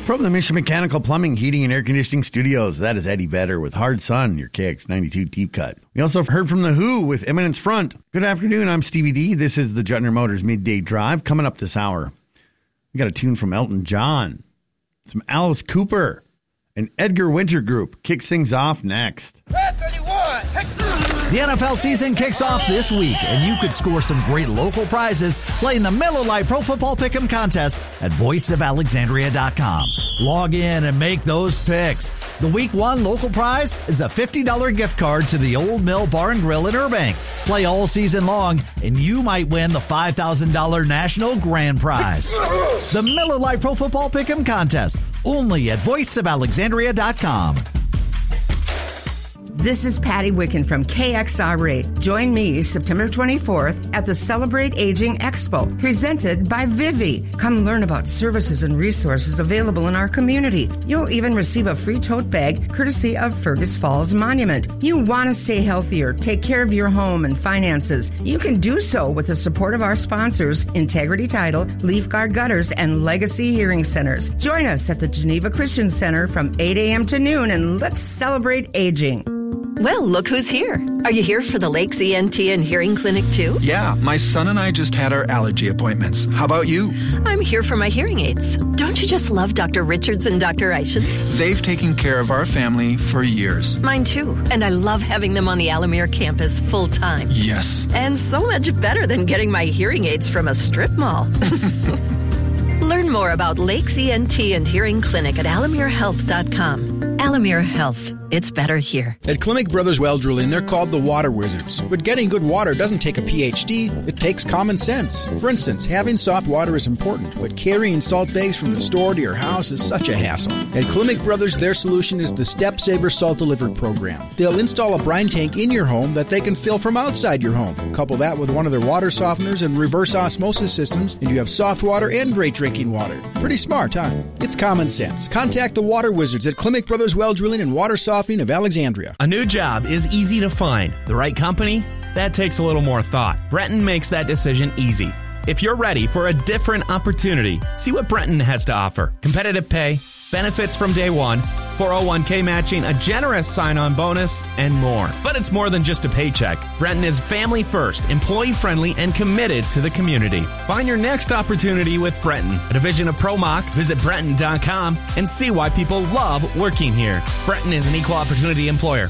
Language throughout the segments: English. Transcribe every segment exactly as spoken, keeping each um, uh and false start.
From the Mission Mechanical Plumbing, Heating, and Air Conditioning Studios, that is Eddie Vedder with Hard Sun, your K X ninety-two Deep Cut. We also heard from The Who with Eminence Front. Good afternoon, I'm Stevie D. This is the Juttner Motors Midday Drive. Coming up this hour, we got a tune from Elton John, some Alice Cooper, and Edgar Winter Group kicks things off next. The N F L season kicks off this week, and you could score some great local prizes playing the Miller Lite Pro Football Pick'em contest at voice of alexandria dot com. Log in and make those picks. The week one local prize is a fifty dollars gift card to the Old Mill Bar and Grill in Irving. Play all season long, and you might win the five thousand dollars national grand prize. The Miller Lite Pro Football Pick'em contest, only at voice of alexandria dot com. This is Patty Wicken from K X R A. Join me September twenty-fourth at the Celebrate Aging Expo, presented by Vivi. Come learn about services and resources available in our community. You'll even receive a free tote bag courtesy of Fergus Falls Monument. You want to stay healthier, take care of your home and finances. You can do so with the support of our sponsors, Integrity Title, Leaf Guard Gutters, and Legacy Hearing Centers. Join us at the Geneva Christian Center from eight a.m. to noon, and let's celebrate aging. Well, look who's here. Are you here for the Lakes E N T and Hearing Clinic, too? Yeah, my son and I just had our allergy appointments. How about you? I'm here for my hearing aids. Don't you just love Doctor Richards and Doctor Eichens? They've taken care of our family for years. Mine, too. And I love having them on the Alamere campus full-time. Yes. And so much better than getting my hearing aids from a strip mall. Learn more about Lakes E N T and Hearing Clinic at alamere health dot com. Alamere Health. It's better here. At Klimek Brothers Well Drilling, they're called the Water Wizards. But getting good water doesn't take a P H D, it takes common sense. For instance, having soft water is important, but carrying salt bags from the store to your house is such a hassle. At Klimek Brothers, their solution is the Step Saver Salt Delivered program. They'll install a brine tank in your home that they can fill from outside your home. Couple that with one of their water softeners and reverse osmosis systems, and you have soft water and great drinking water. Pretty smart, huh? It's common sense. Contact the Water Wizards at Klimek Brothers Well Drilling and Water Softening of Alexandria. A new job is easy to find. The right company? That takes a little more thought. Brenton makes that decision easy. If you're ready for a different opportunity, see what Brenton has to offer. Competitive pay, benefits from day one, four oh one k matching, a generous sign-on bonus, and more. But it's more than just a paycheck. Brenton is family first, employee-friendly, and committed to the community. Find your next opportunity with Brenton, a division of ProMach. Visit Brenton dot com and see why people love working here. Brenton is an equal opportunity employer.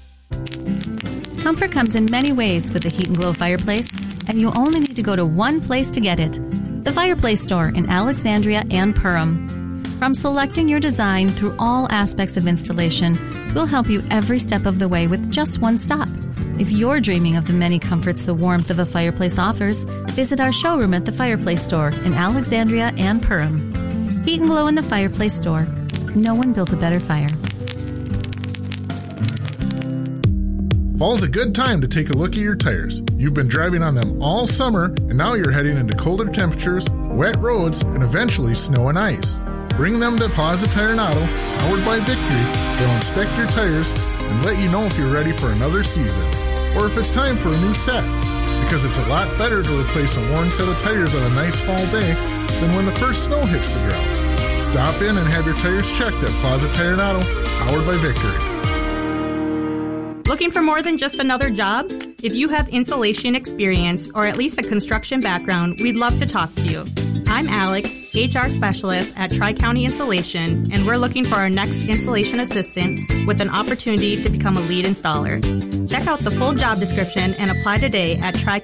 Comfort comes in many ways with the Heat and Glow fireplace, and you only need to go to one place to get it. The Fireplace Store in Alexandria and Perham. From selecting your design through all aspects of installation, we'll help you every step of the way with just one stop. If you're dreaming of the many comforts the warmth of a fireplace offers, visit our showroom at the Fireplace Store in Alexandria and Perham. Heat and Glow in the Fireplace Store. No one built a better fire. Fall's a good time to take a look at your tires. You've been driving on them all summer, and now you're heading into colder temperatures, wet roads, and eventually snow and ice. Bring them to Plaza Tire and Auto, powered by Victory. They'll inspect your tires and let you know if you're ready for another season, or if it's time for a new set, because it's a lot better to replace a worn set of tires on a nice fall day than when the first snow hits the ground. Stop in and have your tires checked at Plaza Tire and Auto, powered by Victory. Looking for more than just another job? If you have insulation experience or at least a construction background, we'd love to talk to you. I'm Alex, H R Specialist at Tri-County Insulation, and we're looking for our next installation assistant with an opportunity to become a lead installer. Check out the full job description and apply today at tri